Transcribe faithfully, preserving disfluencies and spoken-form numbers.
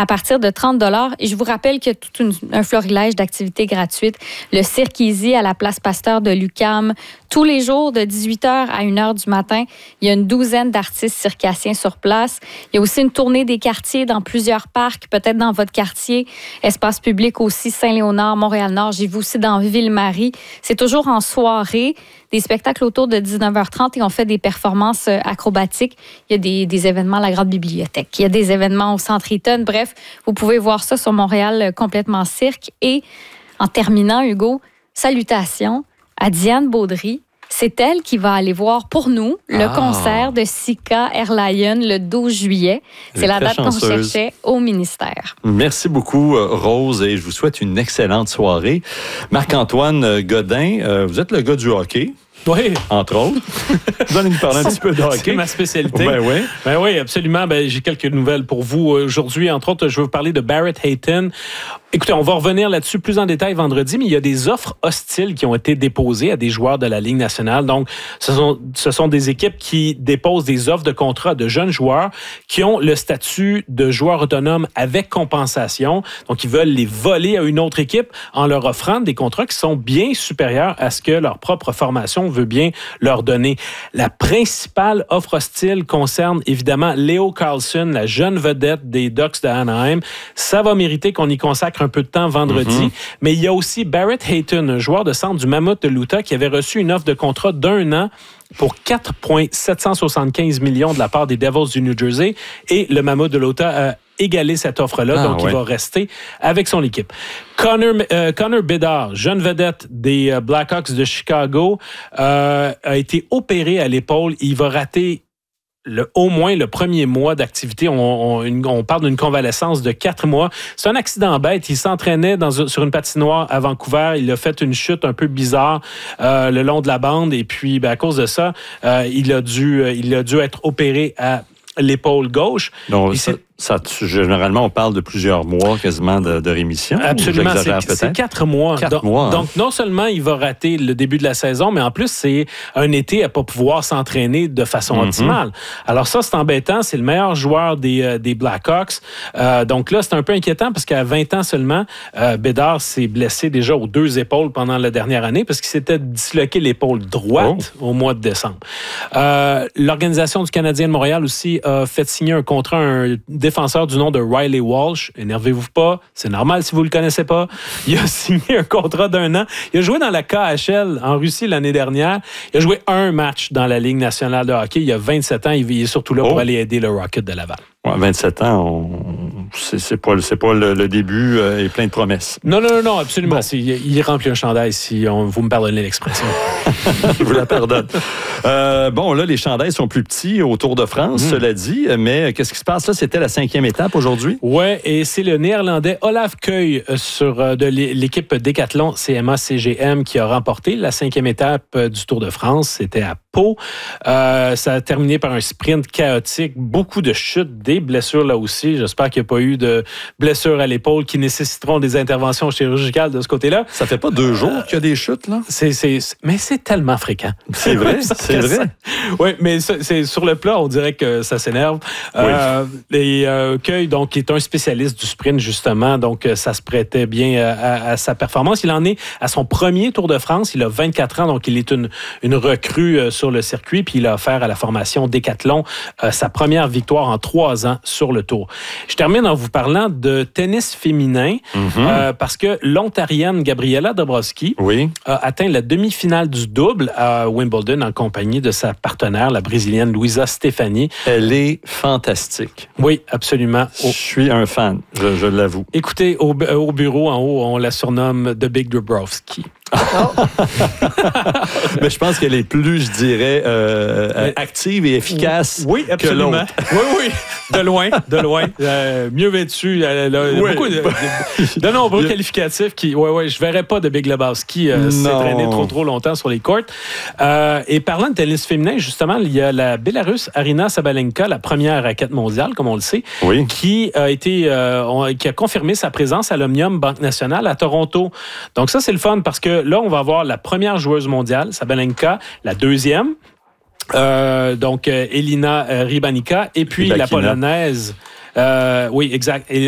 à partir de trente dollars. Et je vous rappelle qu'il y a tout une, un florilège d'activités gratuites. Le Cirque Easy à la place Pasteur de l'U Q A M, tous les jours de dix-huit heures à une heure du matin. Il y a une douzaine d'artistes circassiens sur place. Il y a aussi une tournée des quartiers dans plusieurs parcs, peut-être dans votre quartier. Espace public aussi, Saint-Léonard, Montréal-Nord. J'ai vu aussi dans Ville-Marie. C'est toujours en soirée, des spectacles autour de dix-neuf heures trente et on fait des performances acrobatiques. Il y a des, des événements à la Grande Bibliothèque. Il y a des événements au Centre Eaton. Bref, vous pouvez voir ça sur Montréal Complètement Cirque. Et en terminant, Hugo, salutations à Diane Baudry. C'est elle qui va aller voir pour nous le ah. concert de Sika Air Lion le douze juillet. C'est la date chanceuse. qu'on cherchait au ministère. Merci beaucoup, Rose, et je vous souhaite une excellente soirée. Marc-Antoine Godin, vous êtes le gars du hockey. Oui. Entre autres. Vous allez nous parler un petit peu de hockey. C'est ma spécialité. Ben oui. Ben oui, absolument. Ben, j'ai quelques nouvelles pour vous aujourd'hui. Entre autres, je vais vous parler de Barrett Hayton. Écoutez, on va revenir là-dessus plus en détail vendredi, mais il y a des offres hostiles qui ont été déposées à des joueurs de la Ligue nationale. Donc, ce sont, ce sont des équipes qui déposent des offres de contrat de jeunes joueurs qui ont le statut de joueur autonome avec compensation. Donc, ils veulent les voler à une autre équipe en leur offrant des contrats qui sont bien supérieurs à ce que leur propre formation veut bien leur donner. La principale offre hostile concerne évidemment Leo Carlson, la jeune vedette des Ducks de Anaheim. Ça va mériter qu'on y consacre un peu de temps vendredi. Mm-hmm. Mais il y a aussi Barrett Hayton, un joueur de centre du Mammoth de l'Utah qui avait reçu une offre de contrat d'un an pour quatre virgule sept cent soixante-quinze millions de la part des Devils du New Jersey. Et le Mammoth de l'Utah a égalé cette offre-là, ah, donc ouais. il va rester avec son équipe. Connor, euh, Connor Bedard, jeune vedette des euh, Blackhawks de Chicago, euh, a été opéré à l'épaule. Il va rater Le, au moins le premier mois d'activité. On, on, une, on parle d'une convalescence de quatre mois. C'est un accident bête. Il s'entraînait dans, sur une patinoire à Vancouver. Il a fait une chute un peu bizarre euh, le long de la bande. Et puis, ben, à cause de ça, euh, il, a dû, euh, il a dû être opéré à l'épaule gauche. Donc, ça, ça, généralement, on parle de plusieurs mois quasiment de, de rémission. Absolument, c'est, c'est quatre mois. Quatre donc, mois. Hein? Donc, non seulement il va rater le début de la saison, mais en plus, c'est un été à ne pas pouvoir s'entraîner de façon mm-hmm. optimale. Alors ça, c'est embêtant. C'est le meilleur joueur des, euh, des Blackhawks. Euh, donc là, c'est un peu inquiétant parce qu'à vingt ans seulement, euh, Bédard s'est blessé déjà aux deux épaules pendant la dernière année parce qu'il s'était disloqué l'épaule droite oh. au mois de décembre. Euh, l'Organisation du Canadien de Montréal aussi a fait signer un contrat à un défenseur du nom de Riley Walsh. Énervez-vous pas, c'est normal si vous le connaissez pas. Il a signé un contrat d'un an. Il a joué dans la K H L en Russie l'année dernière. Il a joué un match dans la Ligue nationale de hockey. Il a vingt-sept ans. Il est surtout là oh. pour aller aider le Rocket de Laval. Ouais, vingt-sept ans, on... c'est, c'est pas, c'est pas le, le début euh, et plein de promesses. Non, non, non, non absolument. Bon. C'est, il remplit un chandail si on, vous me pardonnez l'expression. Je vous la pardonne. Euh, bon, là, les chandails sont plus petits au Tour de France, mmh. cela dit, mais qu'est-ce qui se passe là? C'était la cinquième étape aujourd'hui? Oui, et c'est le Néerlandais Olaf Koey sur, de l'équipe Décathlon C M A C G M qui a remporté la cinquième étape du Tour de France. C'était à Pau. Euh, ça a terminé par un sprint chaotique, beaucoup de chutes, des blessures là aussi. J'espère qu'il n'y a pas eu de blessures à l'épaule qui nécessiteront des interventions chirurgicales de ce côté-là. Ça fait pas deux jours euh, qu'il y a des chutes, là? C'est, c'est, mais c'est tellement fréquent. C'est vrai, c'est vrai. Oui, mais c'est, c'est, sur le plat, on dirait que ça s'énerve. Oui. Euh, et euh, Koey, donc, qui est un spécialiste du sprint, justement, donc ça se prêtait bien à, à sa performance. Il en est à son premier Tour de France. Il a vingt-quatre ans, donc il est une, une recrue sur le circuit, puis il a offert à la formation Décathlon euh, sa première victoire en trois ans sur le Tour. Je termine en vous parlant de tennis féminin, mm-hmm. euh, parce que l'Ontarienne Gabriela Dabrowski oui. a atteint la demi-finale du double à Wimbledon en compagnie de sa partenaire, la Brésilienne Luisa Stefani. Elle est fantastique. Oui, absolument. Je suis un fan, je, je l'avoue. Écoutez, au, au bureau en haut, on la surnomme The Big Dabrowski. Oh. Mais je pense qu'elle est plus, je dirais, euh, Mais, active et efficace oui, absolument. que l'autre. Oui, oui, de loin, de loin. Euh, mieux vêtue. Elle a oui. beaucoup de, de, de nombreux qualificatifs qui, oui, oui, je ne verrais pas de Big Lebowski euh, s'entraîner trop, trop longtemps sur les courts. Euh, et parlant de tennis féminin, justement, il y a la Bélarusse Aryna Sabalenka, la première raquette mondiale, comme on le sait, oui. qui a été, euh, on, qui a confirmé sa présence à l'Omnium Banque Nationale à Toronto. Donc ça, c'est le fun parce que là, on va avoir la première joueuse mondiale, Sabalenka, la deuxième, euh, donc euh, Elina Rybanica, et puis Rybakina. La polonaise, euh, oui, exact,